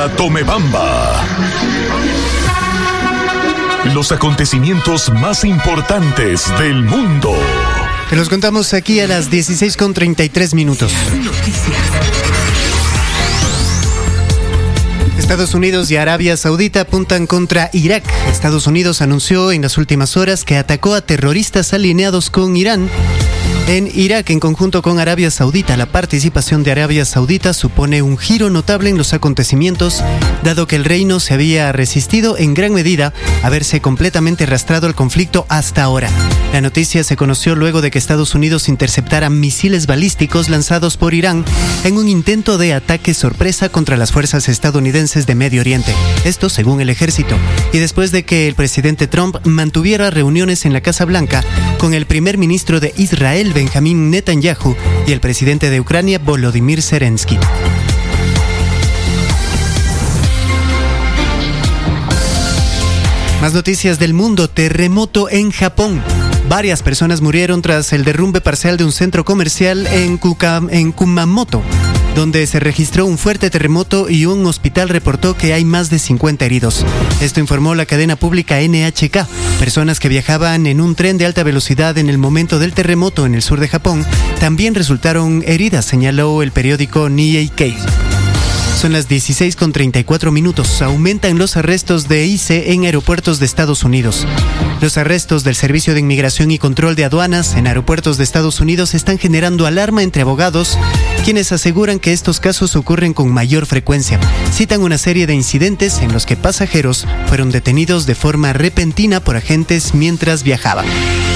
Llega Tomebamba. Los acontecimientos más importantes del mundo. Te los contamos aquí a las 16:33 minutos. Estados Unidos y Arabia Saudita apuntan contra Irak. Estados Unidos anunció en las últimas horas que atacó a terroristas alineados con Irán en Irak en conjunto con Arabia Saudita. La participación de Arabia Saudita supone un giro notable en los acontecimientos, dado que el reino se había resistido en gran medida a verse completamente arrastrado al conflicto hasta ahora. La noticia se conoció luego de que Estados Unidos interceptara misiles balísticos lanzados por Irán en un intento de ataque sorpresa contra las fuerzas estadounidenses de Medio Oriente. Esto según el ejército. Y después de que el presidente Trump mantuviera reuniones en la Casa Blanca con el primer ministro de Israel, Benjamín Netanyahu, y el presidente de Ucrania, Volodymyr Zelensky. Más noticias del mundo. Terremoto en Japón. Varias personas murieron tras el derrumbe parcial de un centro comercial en Kumamoto, donde se registró un fuerte terremoto y un hospital reportó que hay más de 50 heridos. Esto informó la cadena pública NHK. Personas que viajaban en un tren de alta velocidad en el momento del terremoto en el sur de Japón también resultaron heridas, señaló el periódico Nikkei. Son las 16:34 minutos. Aumentan los arrestos de ICE en aeropuertos de Estados Unidos. Los arrestos del Servicio de Inmigración y Control de Aduanas en aeropuertos de Estados Unidos están generando alarma entre abogados, quienes aseguran que estos casos ocurren con mayor frecuencia. Citan una serie de incidentes en los que pasajeros fueron detenidos de forma repentina por agentes mientras viajaban.